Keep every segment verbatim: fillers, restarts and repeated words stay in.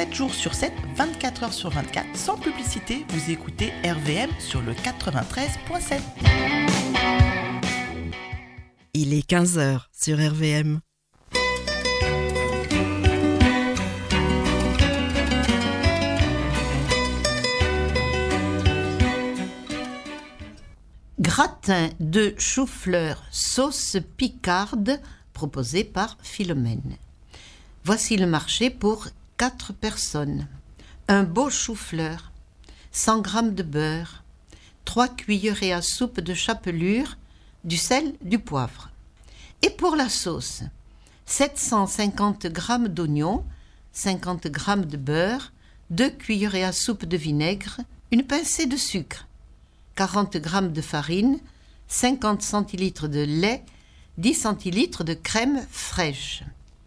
sept jours sur sept, vingt-quatre heures sur vingt-quatre, sans publicité, vous écoutez R V M sur le quatre-vingt-treize virgule sept. Il est quinze heures sur R V M. Gratin de chou-fleur sauce picarde proposé par Philomène. Voici le marché pour quatre personnes. Un beau chou-fleur, cent grammes de beurre, trois cuillerées à soupe de chapelure, du sel, du poivre. Et pour la sauce, sept cent cinquante grammes d'oignons, cinquante grammes de beurre, deux cuillerées à soupe de vinaigre, une pincée de sucre, quarante grammes de farine, cinquante centilitres de lait, dix centilitres de crème fraîche.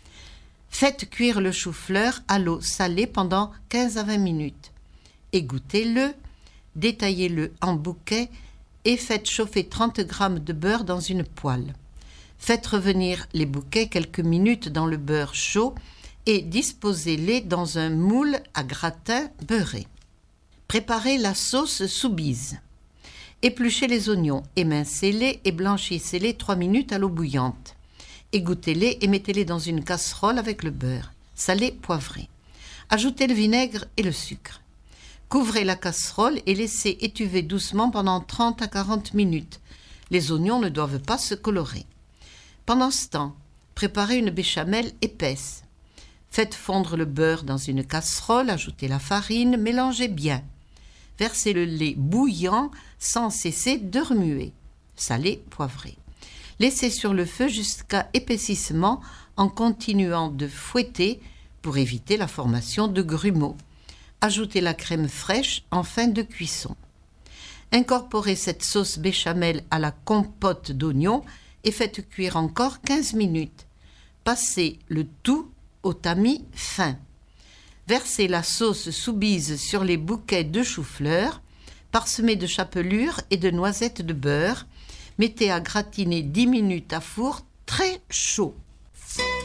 Faites cuire le chou-fleur à l'eau salée pendant quinze à vingt minutes. Égouttez-le, détaillez-le en bouquets et faites chauffer trente grammes de beurre dans une poêle. Faites revenir les bouquets quelques minutes dans le beurre chaud et disposez-les dans un moule à gratin beurré. Préparez la sauce soubise. Épluchez les oignons, émincez-les et blanchissez-les trois minutes à l'eau bouillante. Égouttez-les et mettez-les dans une casserole avec le beurre, salé, poivré. Ajoutez le vinaigre et le sucre. Couvrez la casserole et laissez étuver doucement pendant trente à quarante minutes. Les oignons ne doivent pas se colorer. Pendant ce temps, préparez une béchamel épaisse. Faites fondre le beurre dans une casserole, ajoutez la farine, mélangez bien. Versez le lait bouillant sans cesser de remuer. Salé, poivré. Laissez sur le feu jusqu'à épaississement en continuant de fouetter pour éviter la formation de grumeaux. Ajoutez la crème fraîche en fin de cuisson. Incorporez cette sauce béchamel à la compote d'oignons et faites cuire encore quinze minutes. Passez le tout au tamis fin. Versez la sauce soubise sur les bouquets de chou-fleur, parsemés de chapelure et de noisettes de beurre. Mettez à gratiner dix minutes à four très chaud.